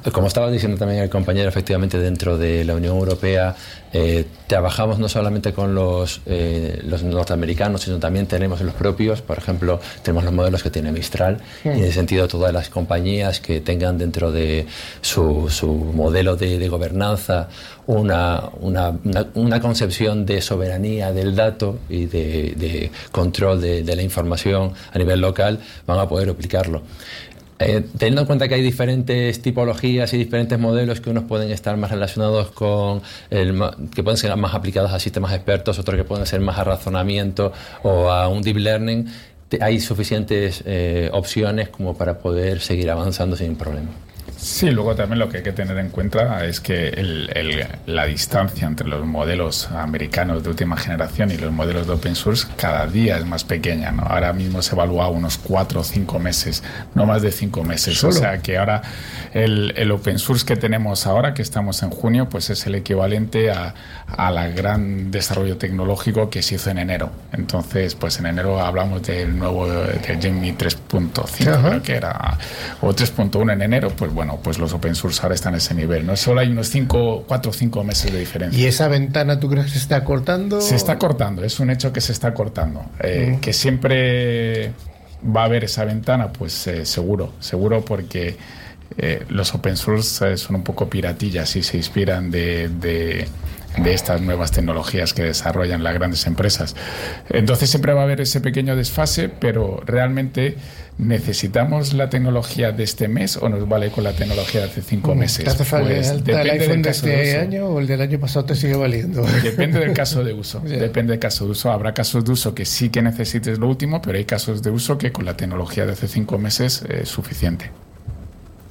Como estaba diciendo también el compañero, efectivamente dentro de la Unión Europea trabajamos no solamente con los norteamericanos, sino también tenemos los propios. Por ejemplo, tenemos los modelos que tiene Mistral, y en ese sentido todas las compañías que tengan dentro de su modelo de gobernanza una concepción de soberanía del dato y de control de la información a nivel local, van a poder aplicarlo. Teniendo en cuenta que hay diferentes tipologías y diferentes modelos, que unos pueden estar más relacionados con que pueden ser más aplicados a sistemas expertos, otros que pueden ser más a razonamiento o a un deep learning, hay suficientes opciones como para poder seguir avanzando sin problema. Sí, luego también lo que hay que tener en cuenta es que la distancia entre los modelos americanos de última generación y los modelos de open source cada día es más pequeña, ¿no? Ahora mismo se evalúa unos 4 o 5 meses, no más de 5 meses. ¿Solo? O sea que ahora el open source que tenemos ahora, que estamos en junio, pues es el equivalente a la gran desarrollo tecnológico que se hizo en enero. Entonces, pues en enero hablamos del nuevo de Gemini 3.5, creo que era, o 3.1 en enero. Pues bueno, pues los open source ahora están a ese nivel, ¿no? Solo hay unos 4 o 5 meses de diferencia. ¿Y esa ventana tú crees que se está cortando? Se está cortando, es un hecho que se está cortando. Que siempre va a haber esa ventana, pues seguro porque los open source son un poco piratillas y se inspiran de estas nuevas tecnologías que desarrollan las grandes empresas. Entonces siempre va a haber ese pequeño desfase, pero realmente ¿necesitamos la tecnología de este mes o nos vale con la tecnología de hace 5 meses? ¿Te hace falta el iPhone de este año o el del año pasado te sigue valiendo? Depende del caso de uso. Depende del caso de uso. Habrá casos de uso que sí que necesites lo último, pero hay casos de uso que con la tecnología de hace 5 meses es suficiente.